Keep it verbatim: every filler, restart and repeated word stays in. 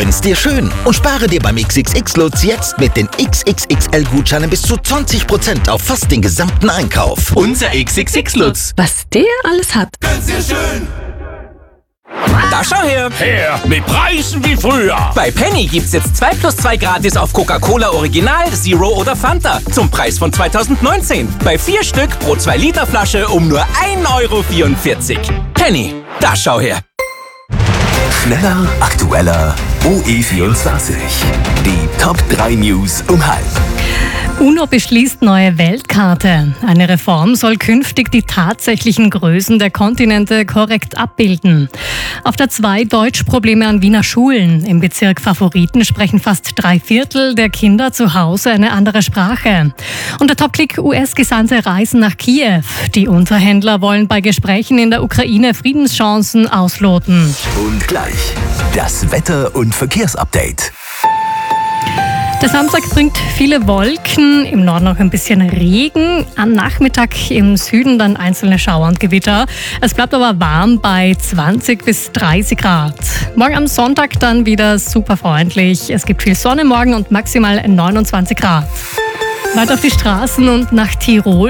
Gönn's dir schön und spare dir beim X X X-Lutz jetzt mit den X X X L-Gutscheinen bis zu zwanzig Prozent auf fast den gesamten Einkauf. Unser X X X-Lutz. Was der alles hat. Gönn's dir schön. Da schau her! Her, mit Preisen wie früher. Bei Penny gibt's jetzt zwei plus zwei gratis auf Coca-Cola Original, Zero oder Fanta zum Preis von zweitausendneunzehn. Bei vier Stück pro zwei Liter Flasche um nur ein Euro vierundvierzig. Penny, da schau her! Schneller, aktueller, O E vierundzwanzig. Die Top drei News um halb. UNO beschließt neue Weltkarte. Eine Reform soll künftig die tatsächlichen Größen der Kontinente korrekt abbilden. Auf der zwei Deutschprobleme an Wiener Schulen. Im Bezirk Favoriten sprechen fast drei Viertel der Kinder zu Hause eine andere Sprache. Und der Top-Klick U S-Gesandte reisen nach Kiew. Die Unterhändler wollen bei Gesprächen in der Ukraine Friedenschancen ausloten. Und gleich das Wetter- und Verkehrsupdate. Der Samstag bringt viele Wolken, im Norden noch ein bisschen Regen, am Nachmittag im Süden dann einzelne Schauer und Gewitter. Es bleibt aber warm bei zwanzig bis dreißig Grad. Morgen am Sonntag dann wieder super freundlich. Es gibt viel Sonne morgen und maximal neunundzwanzig Grad. Weiter auf die Straßen und nach Tirol.